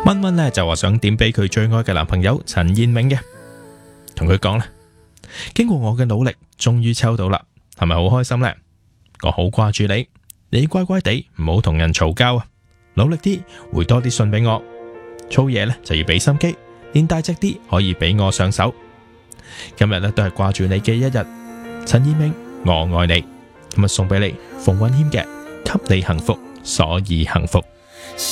蚊蚊呢就話想點俾佢最愛嘅男朋友陳彥銘嘅，同佢講啦，經過我嘅努力，終於抽到啦，係咪好開心呢？我好掛住你，你乖乖地唔好同人嘈交啊，努力啲回多啲信俾我，操嘢呢就要俾心機，練大隻啲可以俾我上手。今日呢都係掛住你嘅一日，陳彥銘我愛你，今日送俾你馮允謙嘅給你幸福所以幸福。